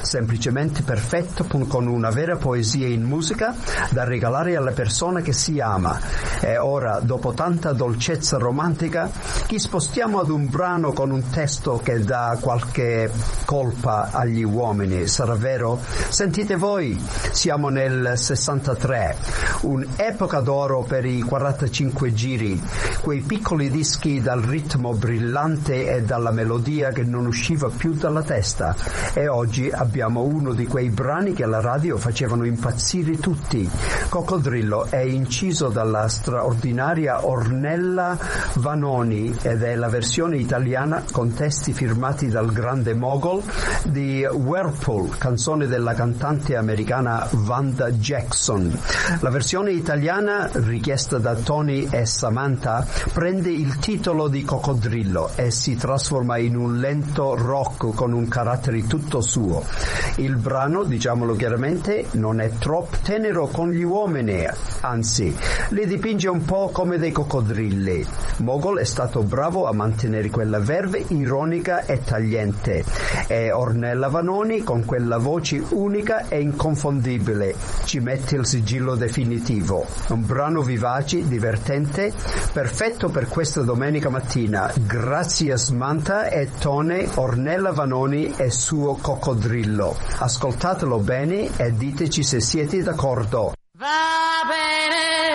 semplicemente perfetto, con una vera poesia in musica da regalare alla persona che si ama. E ora, dopo tanta dolcezza romantica, ci spostiamo ad un brano con un testo che dà qualche colpa agli uomini, sarà vero? Sentite voi, siamo nel 63, un'epoca d'oro per i 45 giri, quei piccoli dischi dal ritmo brillante e dalla melodia che non usciva più dalla testa. E oggi abbiamo uno di quei brani che alla radio facevano impazzire tutti. Coccodrillo è inciso dalla straordinaria Ornella Vanoni ed è la versione italiana con testi firmati dal grande mogol di Whirlpool, canzone della cantante americana Vanda Jackson. La versione italiana, richiesta da Tony e Samantha, prende il titolo di Coccodrillo e si trasforma in un lento rock con un carattere tutto suo. Il brano, diciamolo chiaramente, non è troppo tenero con gli uomini, anzi, li dipinge un po' come dei coccodrilli. Mogol è stato bravo a mantenere quella verve ironica e tagliente, e Ornella Vanoni, con quella voce unica e inconfondibile, ci mette il sigillo definitivo. Un brano vivace, divertente, perfetto per questa domenica mattina. Grazie a Samantha e Tone, Ornella Vanoni e suo Coccodrillo. Ascoltatelo bene e diteci se siete d'accordo. Va bene.